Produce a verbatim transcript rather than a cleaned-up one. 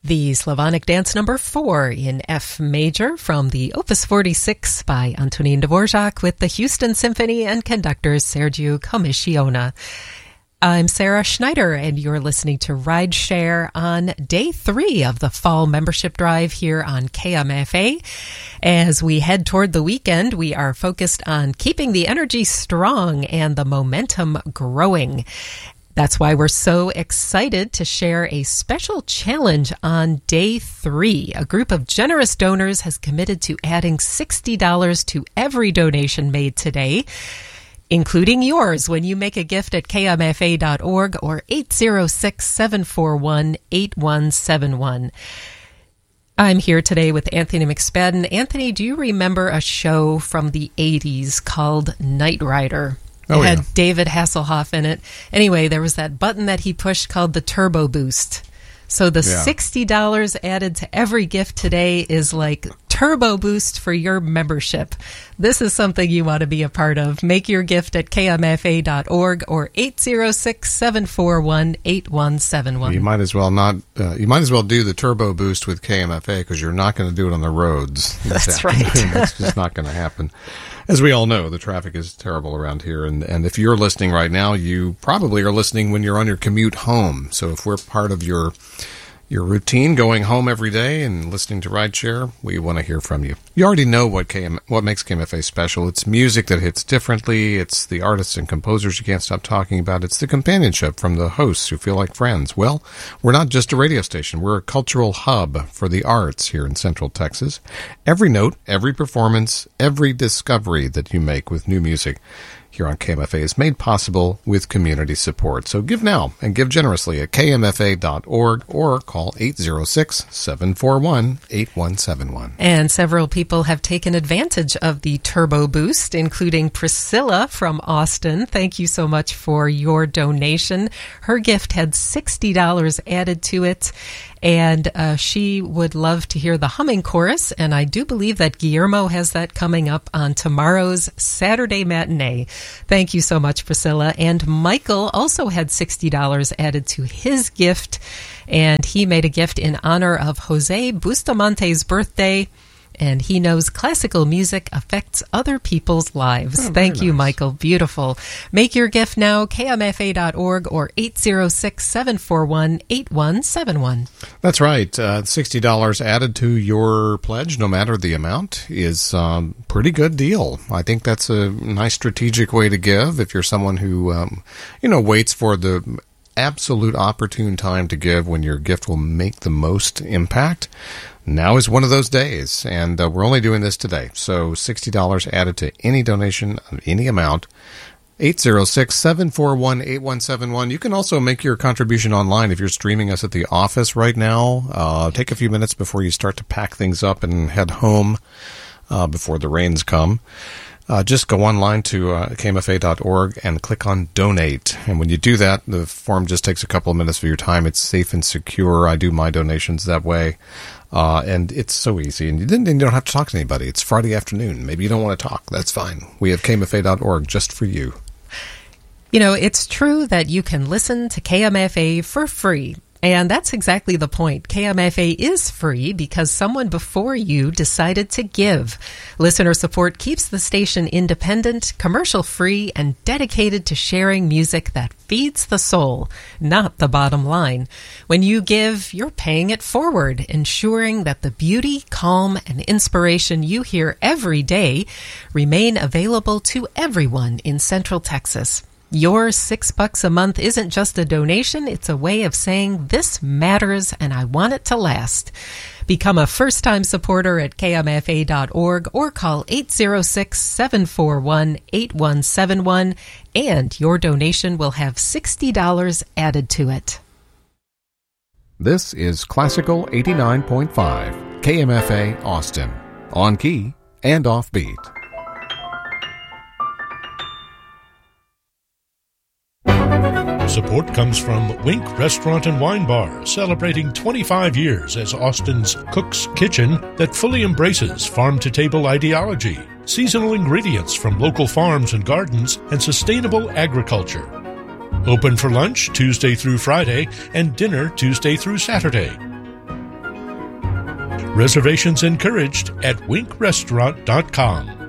The Slavonic dance number four in F major from the Opus forty-six by Antonín Dvorak with the Houston Symphony and conductor Sergiu Commissiona. I'm Sarah Schneider, and you're listening to Ride Share on day three of the fall membership drive here on K M F A. As we head toward the weekend, we are focused on keeping the energy strong and the momentum growing. That's why we're so excited to share a special challenge on day three. A group of generous donors has committed to adding sixty dollars to every donation made today, including yours when you make a gift at K M F A dot org or eight zero six, seven four one, eight one seven one. I'm here today with Anthony McSpadden. Anthony, do you remember a show from the eighties called Knight Rider? Oh, it had yeah. David Hasselhoff in it. Anyway, there was that button that he pushed called the Turbo Boost. So the Yeah. sixty dollars added to every gift today is like Turbo Boost for your membership. This is something you want to be a part of. Make your gift at K M F A dot org or eight zero six, seven four one, eight one seven one. You might as well not. Uh, you might as well do the Turbo Boost with K M F A because you're not going to do it on the roads. this That's afternoon. right. That's just not going to happen. As we all know, the traffic is terrible around here, and, and if you're listening right now, you probably are listening when you're on your commute home. So if we're part of your your routine, going home every day and listening to Rideshare, we want to hear from you. You already know what K M, what makes K M F A special. It's music that hits differently. It's the artists and composers you can't stop talking about. It's the companionship from the hosts who feel like friends. Well, we're not just a radio station. We're a cultural hub for the arts here in Central Texas. Every note, every performance, every discovery that you make with new music here on K M F A is made possible with community support. So give now and give generously at K M F A dot org or call eight zero six, seven four one, eight one seven one. And several people have taken advantage of the Turbo Boost, including Priscilla from Austin. Thank you so much for your donation. Her gift had sixty dollars added to it, and uh, she would love to hear the humming chorus, and I do believe that Guillermo has that coming up on tomorrow's Saturday matinee. Thank you so much, Priscilla. And Michael also had sixty dollars added to his gift, and he made a gift in honor of Jose Bustamante's birthday, and he knows classical music affects other people's lives. Oh, Thank you, nice. Michael. Beautiful. Make your gift now, K M F A dot org or eight zero six, seven four one, eight one seven one. That's right. Uh, sixty dollars added to your pledge, no matter the amount, is a um, pretty good deal. I think that's a nice strategic way to give if you're someone who, um, you know, waits for the absolute opportune time to give when your gift will make the most impact. Now is one of those days, and uh, we're only doing this today. So sixty dollars added to any donation of any amount, eight zero six, seven four one, eight one seven one. You can also make your contribution online if you're streaming us at the office right now. Uh, take a few minutes before you start to pack things up and head home uh, before the rains come. Uh, just go online to uh, K M F A dot org and click on Donate. And when you do that, the form just takes a couple of minutes of your time. It's safe and secure. I do my donations that way. Uh, and it's so easy. And you, didn't, you don't have to talk to anybody. It's Friday afternoon. Maybe you don't want to talk. That's fine. We have K M F A dot org just for you. You know, it's true that you can listen to K M F A for free. And that's exactly the point. K M F A is free because someone before you decided to give. Listener support keeps the station independent, commercial-free, and dedicated to sharing music that feeds the soul, not the bottom line. When you give, you're paying it forward, ensuring that the beauty, calm, and inspiration you hear every day remain available to everyone in Central Texas. Your six bucks a month isn't just a donation, it's a way of saying this matters and I want it to last. Become a first-time supporter at K M F A dot org or call eight zero six, seven four one, eight one seven one and your donation will have sixty dollars added to it. This is Classical eighty-nine point five, K M F A Austin, on key and offbeat. Support comes from Wink Restaurant and Wine Bar, celebrating twenty-five years as Austin's Cook's Kitchen that fully embraces farm-to-table ideology, seasonal ingredients from local farms and gardens, and sustainable agriculture. Open for lunch Tuesday through Friday and dinner Tuesday through Saturday. Reservations encouraged at wink restaurant dot com.